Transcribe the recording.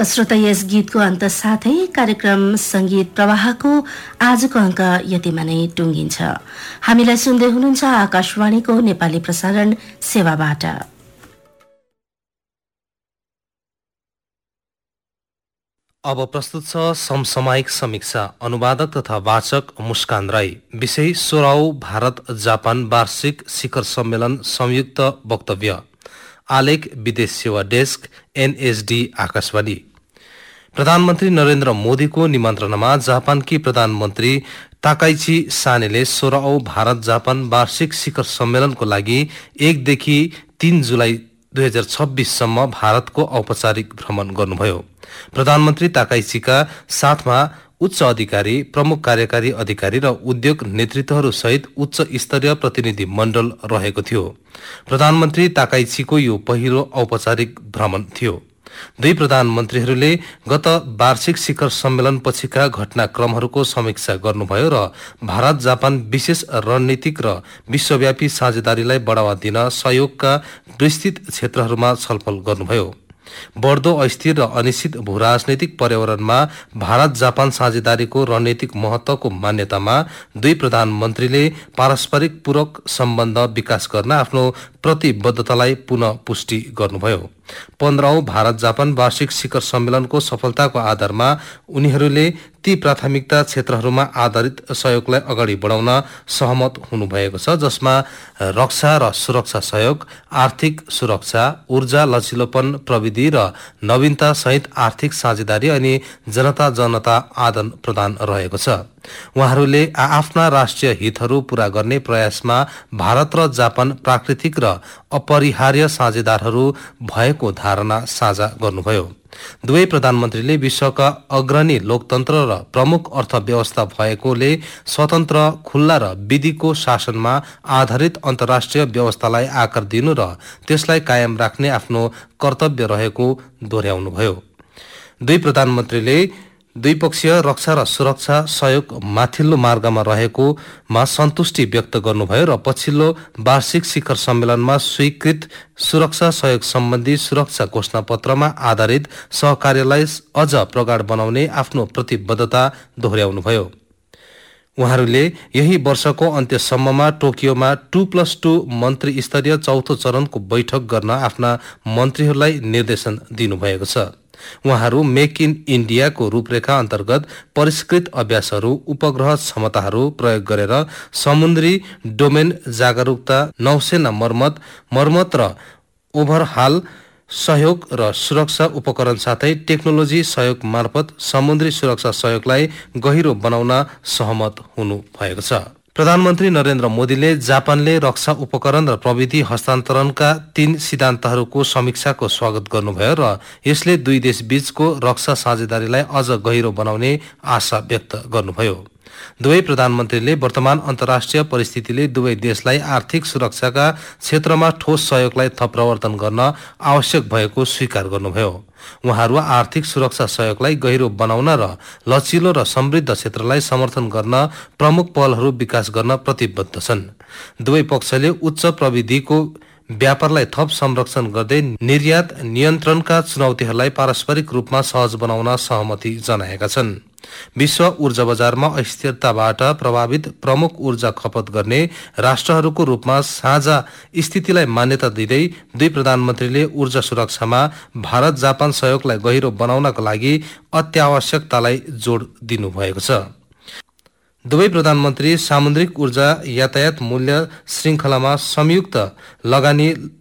त श्रोता, यस गीतको अन्त साथै कार्यक्रम संगीत प्रवाहको आजको अङ्क यतिमा नै टुङ्गिन्छ। हामीलाई सुन्दै हुनुहुन्छ आकाशवाणीको नेपाली प्रसारण सेवाबाट। अब प्रस्तुत छ समसामयिक समीक्षा। अनुवादक तथा वाचक मुस्कान राई। विषय 16औं भारत जापान वार्षिक शिखर सम्मेलन संयुक्त वक्तव्य। आलेख विदेश सेवा डेस्क, एनएसडी आकाशवाणी। प्रधानमन्त्री नरेन्द्र मोदीको निमन्त्रणामा जापानकी प्रधानमन्त्री ताकाइची सानेले 16औं भारत जापान वार्षिक शिखर सम्मेलनको लागि 1 देखि 3 जुलाई 2026 सम्म भारतको औपचारिक भ्रमण गर्नुभयो। प्रधानमन्त्री ताकाइचीका साथमा उच्च अधिकारी, प्रमुख कार्यकारी अधिकारी र उद्योग नेतृत्वहरू सहित उच्च स्तरीय प्रतिनिधि मण्डल रहेको थियो। प्रधानमन्त्री ताकाइचीको यो पहिलो औपचारिक भ्रमण थियो। दुई प्रधानमन्त्रीहरूले गत वार्षिक शिखर सम्मेलन पछिका घटनाक्रमहरूको समीक्षा गर्नुभयो र भारत जापान विशेष रणनीतिक र विश्वव्यापी साझेदारीलाई बढ़ावा दिन सहयोगका विस्तृत क्षेत्रहरूमा छलफल गर्नुभयो। बढ्दो अस्थिर र अनिश्चित भूराजनैतिक पर्यावरणमा भारत जापान साझेदारीको रणनीतिक महत्वको मान्यतामा दुई प्रधानमन्त्रीले पारस्परिक पूरक सम्बन्ध विकास गर्न आफ्नो प्रतिबद्धतालाई पुनः पुष्टि गर्नुभयो। 15औं भारत जापान वार्षिक शिखर सम्मेलनको सफलताको आधारमा उनीहरूले ती प्राथमिकता क्षेत्रहरूमा आधारित सहयोगलाई अगाडि बढाउन सहमत हुनुभएको छ, जसमा रक्षा र सुरक्षा सहयोग, आर्थिक सुरक्षा, ऊर्जा लचिलोपन, प्रविधि र नवीनता सहित आर्थिक साझेदारी अनि जनता आदान प्रदान रहेको छ। उहाँहरूले आफ्ना राष्ट्रिय हितहरू पूरा गर्ने प्रयासमा भारत र जापान प्राकृतिक र अपरिहार्य साझेदारहरू भएको धारणा साझा गर्नुभयो। दुवै प्रधानमन्त्रीले विश्वका अग्रणी लोकतन्त्र र प्रमुख अर्थव्यवस्था भएकोले स्वतन्त्र, खुल्ला र विधिको शासनमा आधारित अन्तर्राष्ट्रिय व्यवस्थालाई आकार दिनु र त्यसलाई कायम राख्ने आफ्नो कर्तव्य रहेको दोहोर्याउनुभयो। दुई प्रधानमन्त्रीले द्विपक्षीय रक्षा र सुरक्षा सहयोग माथिल्लो मार्गमा रहेकोमा सन्तुष्टि व्यक्त गर्नुभयो र पछिल्लो वार्षिक शिखर सम्मेलनमा स्वीकृत सुरक्षा सहयोग सम्बन्धी सुरक्षा घोषणापत्रमा आधारित सहकार्यलाई अझ प्रगाढ बनाउने आफ्नो प्रतिबद्धता दोहोर्याउनुभयो। उहाँहरूले यही वर्षको अन्त्यसम्ममा टोकियोमा 2+2 मन्त्री स्तरीय चौथो चरणको बैठक गर्न आफ्ना मन्त्रीहरूलाई निर्देशन दिनुभएको छ। उहाँहरू मेक इन इन्डियाको रूपरेखा अन्तर्गत परिष्कृत अभ्यासहरू, उपग्रह क्षमताहरू प्रयोग गरेर समुद्री डोमेन जागरूकता, नौसेना मर्मत र ओभरहाल सहयोग र सुरक्षा उपकरण साथै टेक्नोलोजी सहयोग मार्फत समुद्री सुरक्षा सहयोगलाई गहिरो बनाउन सहमत हुनु भएको छ। प्रधानमन्त्री नरेन्द्र मोदीले जापानले रक्षा उपकरण र प्रविधि हस्तान्तरणका 3 सिद्धान्तहरूको समीक्षाको स्वागत गर्नुभयो र यसले दुई देश बीचको रक्षा साझेदारीलाई अझ गहिरो बनाउने आशा व्यक्त गर्नुभयो। दुवै प्रधानमन्त्रीले वर्तमान अन्तर्राष्ट्रिय परिस्थितिले दुवै देशलाई आर्थिक सुरक्षाका क्षेत्रमा ठोस सहयोगलाई थप प्रवर्तन गर्न आवश्यक भएको स्वीकार गर्नुभयो। उहाँहरू आर्थिक सुरक्षा सहयोगलाई गहिरो बनाउन र लचिलो र समृद्ध क्षेत्रलाई समर्थन गर्न प्रमुख पहलहरू विकास गर्न प्रतिबद्ध छन्। दुवै पक्षले उच्च प्रविधिको व्यापारलाई थप संरक्षण गर्दै निर्यात नियन्त्रणका चुनौतीहरूलाई पारस्परिक रूपमा सहज बनाउन सहमति जनाएका छन्। विश्व ऊर्जा बजारमा अस्थिरताबाट प्रभावित प्रमुख ऊर्जा खपत गर्ने राष्ट्रहरूको रूपमा साझा स्थितिलाई मान्यता दिँदै दुई प्रधानमन्त्रीले ऊर्जा सुरक्षामा भारत जापान सहयोगलाई गहिरो बनाउनका लागि अत्यावश्यकतालाई जोड दिनुभएको छ। दुवै प्रधानमन्त्री सामुद्रिक ऊर्जा यातायात मूल्य श्रृङ्खलामा संयुक्त लगानी